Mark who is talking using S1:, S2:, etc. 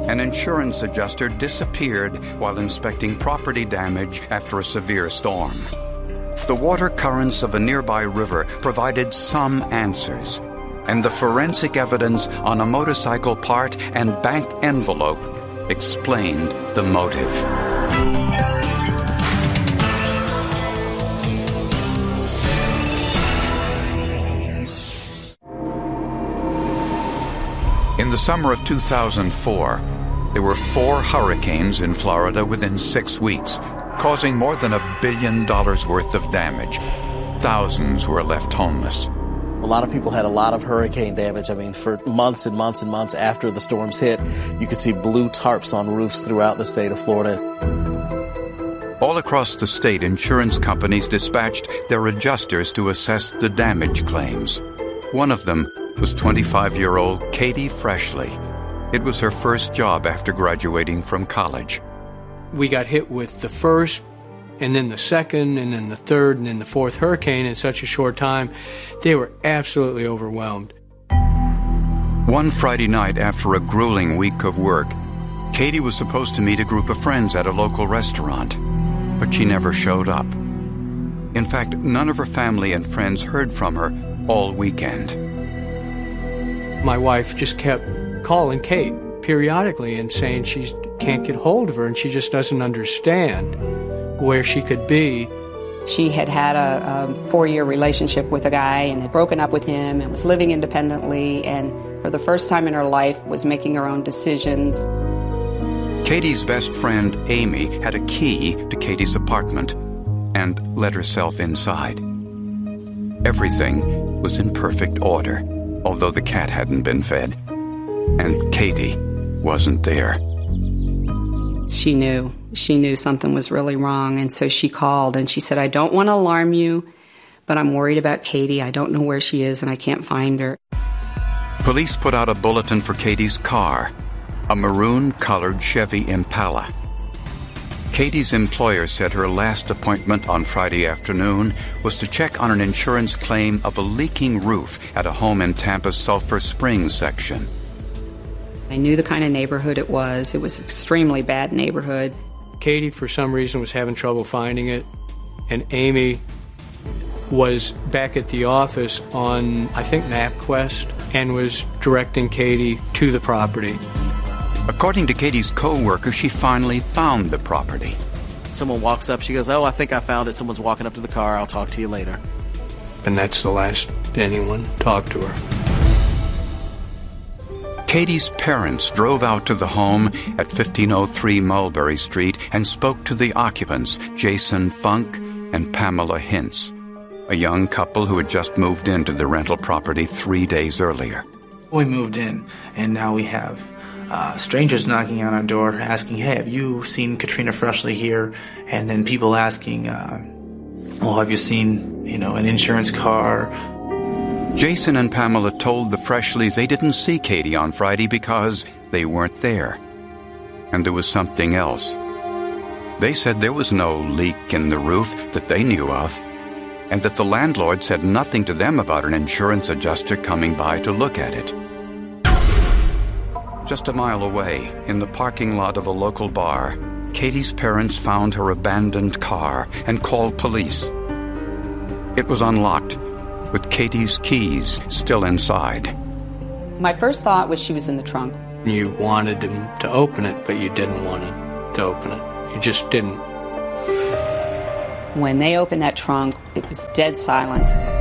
S1: An insurance adjuster disappeared while inspecting property damage after a severe storm. The water currents of a nearby river provided some answers, and the forensic evidence on a motorcycle part and bank envelope explained the motive. In the summer of 2004, there were 4 hurricanes in Florida within 6 weeks, causing more than $1 billion worth of damage. Thousands were left homeless.
S2: A lot of people had a lot of hurricane damage. I mean, for months and months and months after the storms hit, you could see blue tarps on roofs throughout the state of Florida.
S1: All across the state, insurance companies dispatched their adjusters to assess the damage claims. One of them was 25-year-old Katie Freshley. It was her first job after graduating from college.
S3: We got hit with the first, and then the second, and then the third, and then the fourth hurricane in such a short time. They were absolutely overwhelmed.
S1: One Friday night after a grueling week of work, Katie was supposed to meet a group of friends at a local restaurant, but she never showed up. In fact, none of her family and friends heard from her all weekend.
S3: My wife just kept calling Kate periodically and saying she can't get hold of her, and she just doesn't understand where she could be.
S4: She had had a 4-year relationship with a guy and had broken up with him and was living independently, and for the first time in her life was making her own decisions.
S1: Katie's best friend, Amy, had a key to Katie's apartment and let herself inside. Everything was in perfect order, although the cat hadn't been fed, and Katie wasn't there.
S4: She knew something was really wrong, and so she called and she said, "I don't want to alarm you, but I'm worried about Katie. I don't know where she is and I can't find her."
S1: Police put out a bulletin for Katie's car, a maroon-colored Chevy Impala. Katie's employer said her last appointment on Friday afternoon was to check on an insurance claim of a leaking roof at a home in Tampa's Sulphur Springs section.
S4: I knew the kind of neighborhood it was. It was an extremely bad neighborhood.
S3: Katie, for some reason, was having trouble finding it, and Amy was back at the office on, I think, MapQuest, and was directing Katie to the property.
S1: According to Katie's co-worker, she finally found the property.
S2: Someone walks up, she goes, "Oh, I think I found it. Someone's walking up to the car. I'll talk to you later."
S3: And that's the last anyone talked to her.
S1: Katie's parents drove out to the home at 1503 Mulberry Street and spoke to the occupants, Jason Funk and Pamela Hintz, a young couple who had just moved into the rental property 3 days earlier.
S5: We moved in, and now we have strangers knocking on our door asking, "Hey, have you seen Katrina Freshley here?" And then people asking, "Well, have you seen, an insurance car?"
S1: Jason and Pamela told the Freshleys they didn't see Katie on Friday because they weren't there. And there was something else. They said there was no leak in the roof that they knew of, and that the landlord said nothing to them about an insurance adjuster coming by to look at it. Just a mile away, in the parking lot of a local bar, Katie's parents found her abandoned car and called police. It was unlocked, with Katie's keys still inside.
S4: My first thought was she was in the trunk.
S3: You wanted him to open it, but you didn't want him to open it. You just didn't.
S4: When they opened that trunk, it was dead silence.